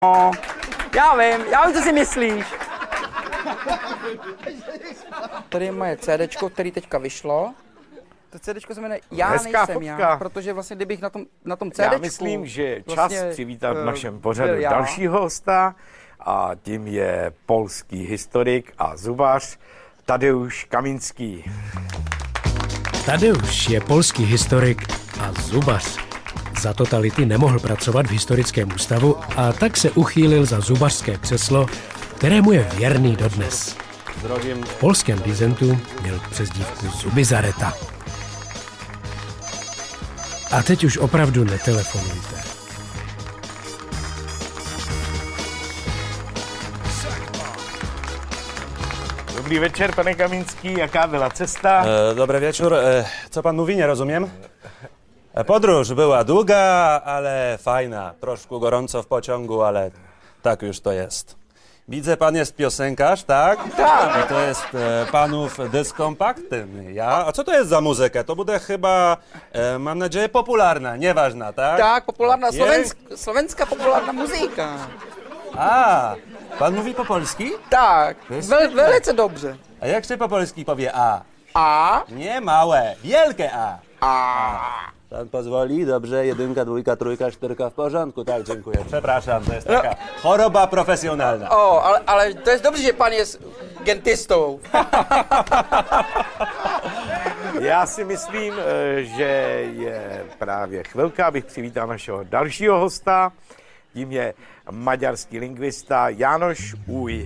No, já vím, co si myslíš. Tady je moje CDčko, který teďka vyšlo. To CDčko se jmenuje Já Hezká nejsem fotka. já, protože vlastně kdybych na tom CDčku... Já myslím, že je čas vlastně, přivítat v našem pořadu já. dalšího hosta a tím je polský historik a zubař Tadeusz Kaminský. Tadeusz je polský historik a zubař. Za totality nemohl pracovat v historickém ústavu a tak se uchýlil za zubařské křeslo, kterému je věrný dodnes. V polském dizentu měl přezdívku Zubizareta. A teď už opravdu netelefonujte. Dobrý večer, pane Kaminský, jaká byla cesta? Dobry wieczór. Co pan mówi? Nie rozumiem. Podróż była długa, ale fajna. Troszkę gorąco w pociągu, ale tak już to jest. Widzę, pan jest piosenkarz, tak? Tak. I to jest panów dysk kompaktny, ja? A co to jest za muzyka? To bude chyba, mam nadzieję, popularna, nieważna, tak? Tak, populárna, Je- slovenská populárna muzika. A, pan mówi po polski? Tak, jest velice dobře. A jak się po polski powie A? A, Nie małe, wielkie A. a. Pan pozwoli? Dobrze, jedynka, dwójka, trójka, cztyrka w porządku. Tak, dziękuję. Przepraszam, to jest taka choroba profesjonalna. O, ale to je dobře, že pan je gentistou. Já si myslím, že je právě chvilka, abych přivítal našeho dalšího hosta. Tím je maďarský lingvista János Új.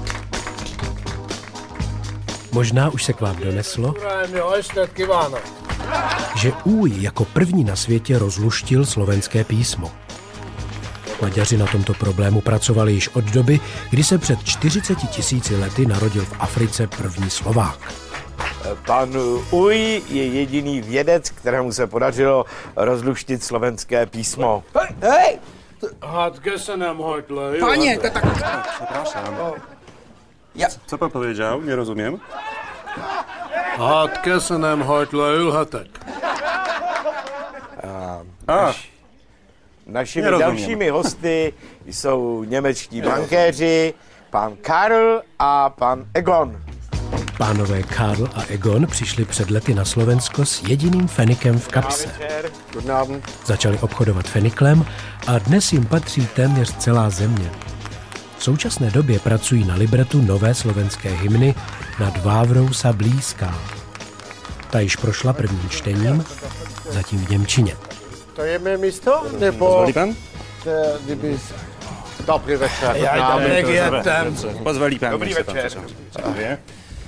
Možná už se k vám doneslo, že Új jako první na světě rozluštil slovenské písmo. Maďaři na tomto problému pracovali již od doby, kdy se před 40 000 lety narodil v Africe první Slovák. Pan Új je jediný vědec, kterému se podařilo rozluštit slovenské písmo. Hej, Pane, paně, to tak... Przepraszam. Ja, Co pan powiedział? Nie rozumiem. hát kezenem hajt le, ülhetek. Našimi Nerozumím. dalšími hosty jsou němečtí bankéři, pan Karl a pan Egon. Pánové Karl a Egon přišli před lety na Slovensko s jediným fenikem v kapse. Začali obchodovat feniklem a dnes jim patří téměř celá země. V současné době pracují na libretu nové slovenské hymny Nad Vávrou sa blízká. Ta již prošla prvním čtením, zatím v němčině. To je mé místo? Nebo... Pozwoli pan? Kdyby... Dobrý večer. Pozwoli pan. Dobrý niech się pan večer. przesiądzie. Dziękuję.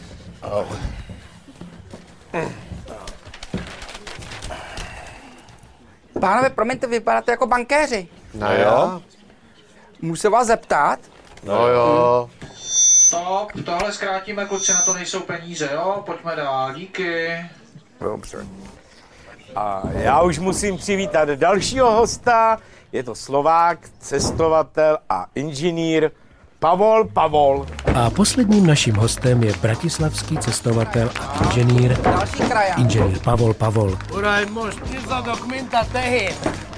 pánové, promiňte, vypadáte jako bankéři. No jo. Můžu se vás zeptat? No jo. No, tohle zkrátíme, kluci, na to nejsou peníze, jo? Pojďme dál, díky. Dobře. A já už musím přivítat dalšího hosta. Je to Slovák, cestovatel a inženýr Pavol. A posledním naším hostem je bratislavský cestovatel a inženýr, Další krajan. inženýr Pavol. Uraj, možná za dokumenta tehy.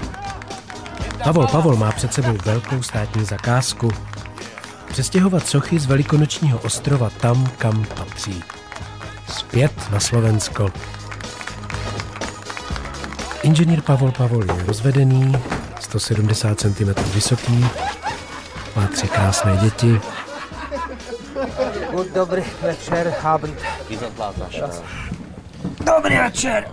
Pavol má před sebou velkou státní zakázku. Přestěhovat sochy z Velikonočního ostrova tam, kam patří. Zpět na Slovensko. Inženýr Pavol je rozvedený, 170 cm vysoký, má 3 krásné děti. Dobrý večer, Abend. Dobrý večer.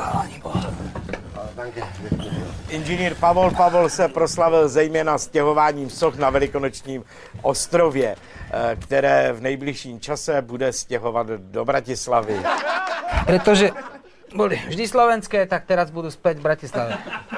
Inženýr Pavol se proslavil zejména stěhováním soch na Velikonočním ostrově, které v nejbližším čase bude stěhovat do Bratislavy. Pretože boli vždy slovenské, tak teraz budú späť v Bratislave.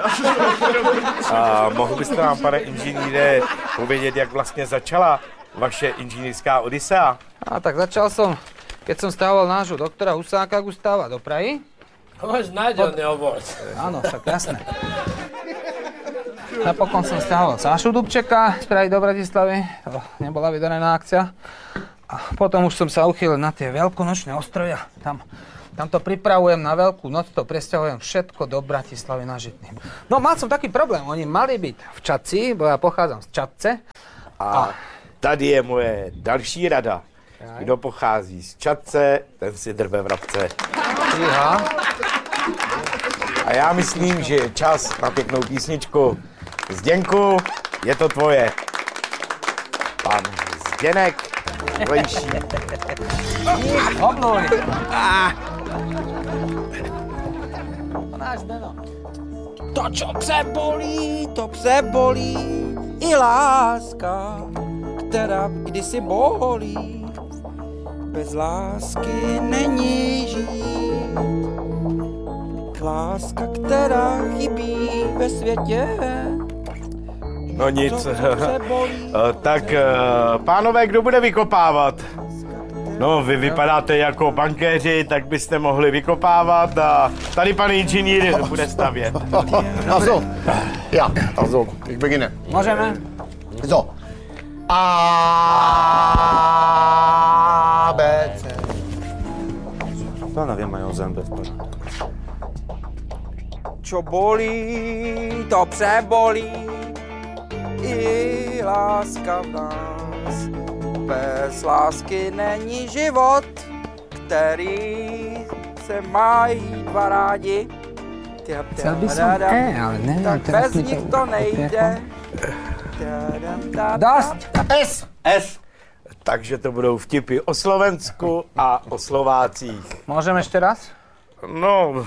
A mohl byste nám, pane inženýre, povědět, jak vlastně začala vaše inženýrská odisea? A tak začal som, keď som stával nášho doktora Husáka Gustáva do Prahy. Máš nájdený obvod. Áno, však jasné. Napokon som stával Sášu Dubčeka z Prahy do Bratislavy. To nebola vydarená akcia. A potom už som sa uchýlil na tie veľkonočné ostrovia. Tam Tam to pripravujem na Veľkú noc, to presťahujem všetko do Bratislavy na Žitný. No mal som taký problém, oni mali byť v Čadci, bo ja pochádzam z Čadce. A tady je moje další rada. Kdo pochází z Čadce, ten si drve vrabce. Iha. A já myslím, že je čas na pěknou písničku. Zděnku, je to tvoje. Pan Zděnek Lejší. Obluj. To, čo pse bolí, i láska, která kdysi bolí. Bez lásky není žít. Láska, která chybí ve světě. No nic. Tak, pánové, kdo bude vykopávat? No, vy vypadáte jako bankéři, tak byste mohli vykopávat a tady pan inženýr bude stavět. Also, ja, also, ich beginne. Môžeme? So. A, B, C. Panowie mają zęby w porządku. Čo bolí, to přebolí, i láska v nás. Bez lásky není život, který se mají dva rádi. Chcel by som E, ale neviem. Tak bez nich to nejde. Dosť! S. Takže to budou vtipy o Slovensku a o Slovácích. Môžem ešte raz? No,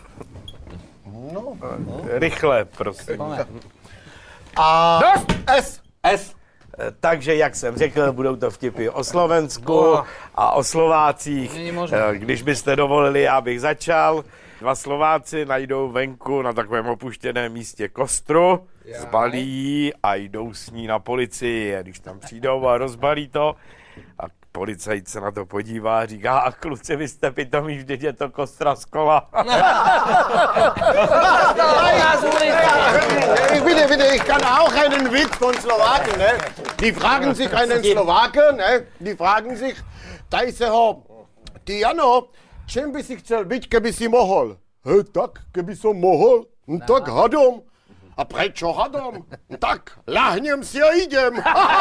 rychle, prosím. A, Dosť! S. Takže, jak jsem řekl, budou to vtipy o Slovensku a o Slovácích. Když byste dovolili, abych začal. Dva Slováci najdou venku na takovém opuštěném místě kostru, zbalí ji a jdou s ní na policii. Když tam přijdou a rozbalí to, a policajt se na to podívá a říká, a kluci, vy jste pitomí, vždyť je to kostra z kola. Bitte, ich kann auch einen Witz von Slowaken, ne? Die fragen sich einen Slowaken, ne? Die fragen sich, Tajseho, ty Jano, čem by si chcel byť, keby si mohol? Tak, keby som mohol? Tak hadom. A prečo hadom? Tak, lahnem si a idem.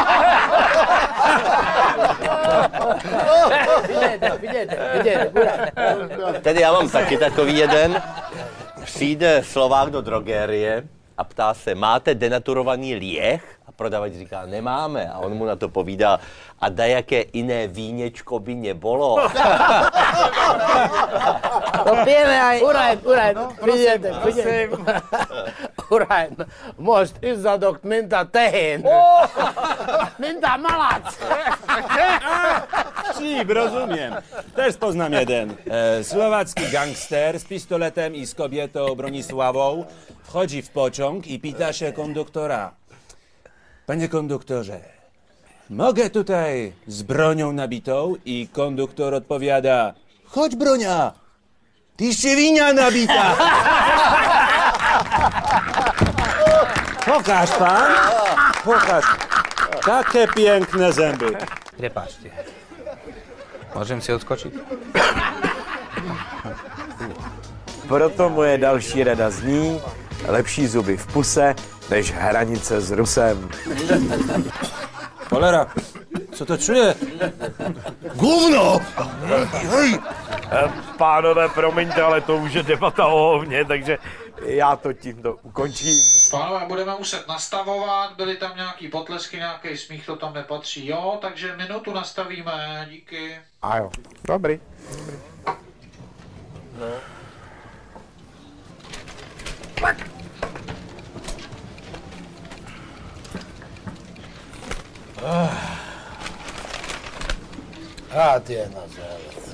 Tedy já mám taky takový jeden. Přijde Slovák do drogérie a ptá se, máte denaturovaný lieh? A prodavač říká, nemáme. A on mu na to povídá, a dajaké jiné vínečko by nebolo? To pijeme aj... Urajn, vidíte. Urajn, most izzadok, mint a tehén. Mint a malac. Vtip, rozumiem. Też poznam jeden. Słowacki gangster z pistoletem i z kobietą Bronisławą wchodzi w pociąg i pyta się konduktora. Panie konduktorze, mogę tutaj z bronią nabitą? I konduktor odpowiada, chodź bronia, ty szczewinia nabita. Pokaż pan, pokaż. Takie piękne zęby. Prepáčte. Môžem si odskočiť? Proto moje další rada zní, lepší zuby v puse, než hranice s Rusem. Cholera, co to čuje? Gówno! Pánové, promiňte, ale to už je debata o hovně, takže já to tímto ukončím. Pánové, budeme muset nastavovat, byly tam nějaký potlesky, nějaký smích, to tam nepatří, jo? Takže minutu nastavíme, díky. A jo, dobrý. Hát ilyen az élet.